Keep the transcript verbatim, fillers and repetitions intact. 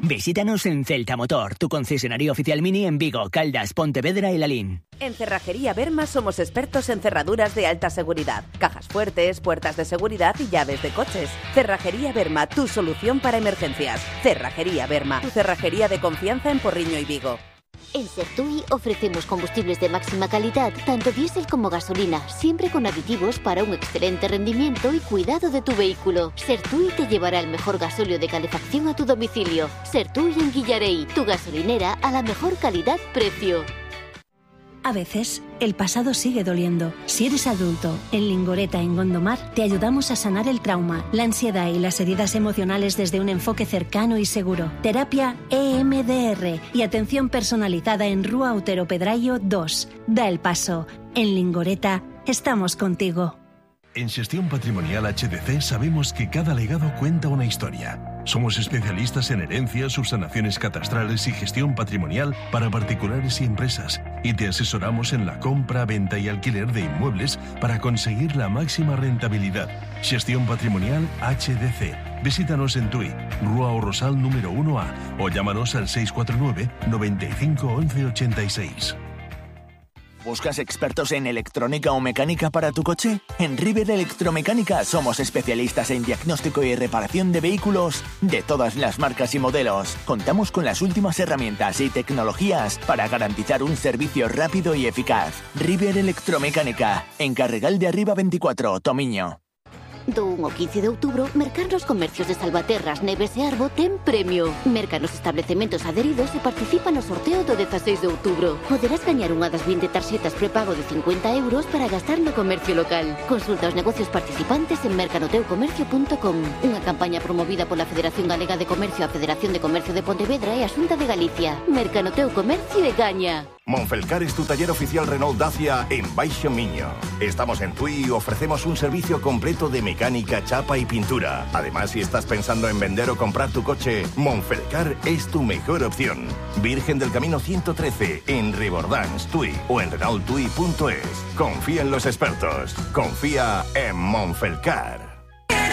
Visítanos en Celta Motor, tu concesionario oficial Mini en Vigo, Caldas, Pontevedra y Lalín. En Cerrajería Berma somos expertos en cerraduras de alta seguridad, cajas fuertes, puertas de seguridad y llaves de coches. Cerrajería Berma, tu solución para emergencias. Cerrajería Berma, tu cerrajería de confianza en Porriño y Vigo. En Sertui ofrecemos combustibles de máxima calidad, tanto diésel como gasolina, siempre con aditivos para un excelente rendimiento y cuidado de tu vehículo. Sertui te llevará el mejor gasóleo de calefacción a tu domicilio. Sertui en Guillarey, tu gasolinera a la mejor calidad-precio. A veces, el pasado sigue doliendo. Si eres adulto, en Lingoreta, en Gondomar, te ayudamos a sanar el trauma, la ansiedad y las heridas emocionales desde un enfoque cercano y seguro. Terapia E M D R y atención personalizada en Rúa Otero Pedrayo dos. Da el paso. En Lingoreta, estamos contigo. En Xestión Patrimonial H D C sabemos que cada legado cuenta una historia. Somos especialistas en herencias, subsanaciones catastrales y gestión patrimonial para particulares y empresas, y te asesoramos en la compra, venta y alquiler de inmuebles para conseguir la máxima rentabilidad. Xestión Patrimonial H D C. Visítanos en Tui, Rúa O Rosal número uno A, o llámanos al seis cuatro nueve, noventa y cinco, once ochenta y seis. ¿Buscas expertos en electrónica o mecánica para tu coche? En River Electromecánica somos especialistas en diagnóstico y reparación de vehículos de todas las marcas y modelos. Contamos con las últimas herramientas y tecnologías para garantizar un servicio rápido y eficaz. River Electromecánica, en Carregal de Arriba veinticuatro, Tomiño. Do un ao quince de outubro, mercar nos comercios de Salvaterras, Neves e Arbo ten premio. Merca nos establecementos adheridos e participa no sorteo do dezaseis de outubro. Poderás gañar unha das vinte tarxetas prepago de cincuenta euros para gastar no comercio local. Consulta os negocios participantes en mercanoteu comercio punto com. Unha campaña promovida pola Federación Galega de Comercio, a Federación de Comercio de Pontevedra e a Xunta de Galicia. Mercanoteu Comercio e gaña. Monfelcar es tu taller oficial Renault Dacia en Baixo Miño. Estamos en Tui y ofrecemos un servicio completo de mecánica, chapa y pintura. Además, si estás pensando en vender o comprar tu coche, Monfelcar es tu mejor opción. Virgen del Camino ciento trece, en Ribordans, Tui o en renault tui punto es. Confía en los expertos. Confía en Monfelcar.